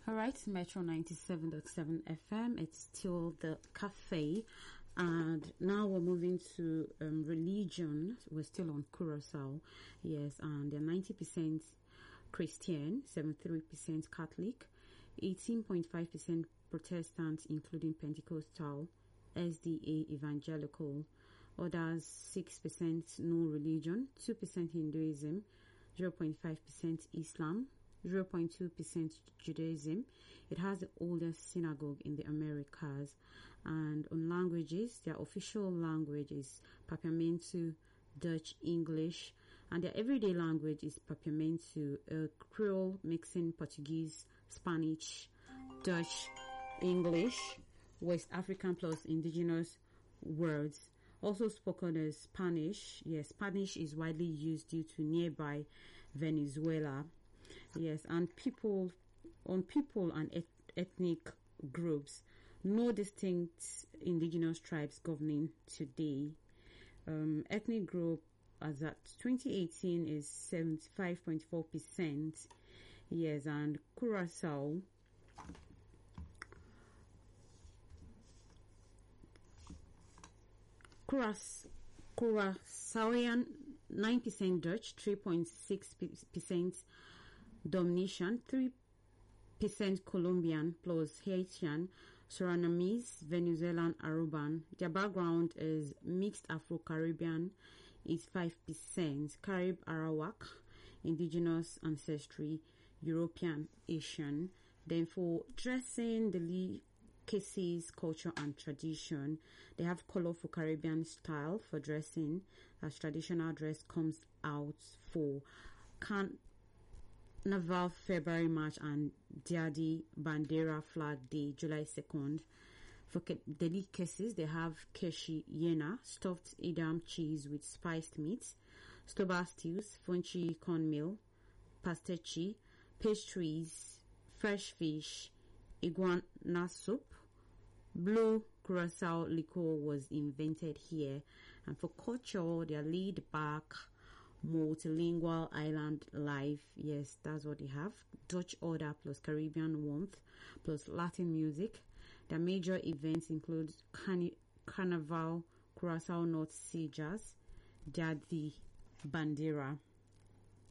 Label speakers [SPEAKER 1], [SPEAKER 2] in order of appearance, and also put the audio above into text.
[SPEAKER 1] All right, Metro 97.7 FM. It's still the cafe. And now we're moving to religion. We're still on Curacao. Yes, and they're 90% Christian, 73% Catholic, 18.5% Protestant, including Pentecostal, SDA Evangelical, others 6% no religion, 2% Hinduism, 0.5% Islam, 0.2% Judaism. It has the oldest synagogue in the Americas. And on languages, their official language is Papiamentu, Dutch, English, and their everyday language is Papiamentu, Creole mixing Portuguese, Spanish, Dutch, English, West African plus indigenous words. Also spoken as Spanish. Yes, Spanish is widely used due to nearby Venezuela. Yes, and people and ethnic groups, no distinct indigenous tribes governing today. Ethnic group as at 2018 is 75.4%. Yes, and Curaçaoian 9% Dutch, 3.6% Dominican, 3% Colombian plus Haitian, Surinamese, Venezuelan, Aruban. Their background is mixed Afro-Caribbean, is 5%, Carib Arawak, indigenous ancestry, European, Asian. Then for dressing, the cases, culture and tradition, they have colorful Caribbean style for dressing, as traditional dress comes out for Carnival, February, March, and Dia de Bandera Flag Day, July 2nd. For delicacies, they have keshi yena, stuffed Edam cheese with spiced meat, stoba stews, funchi cornmeal, pastechi, pastries, fresh fish, iguana soup. Blue Curacao liquor was invented here. And for culture, they are laid back, multilingual island life. Yes, that's what they have. Dutch order plus Caribbean warmth plus Latin music. Their major events include Carnival, Curacao North Sea Jazz, Dia de Bandera.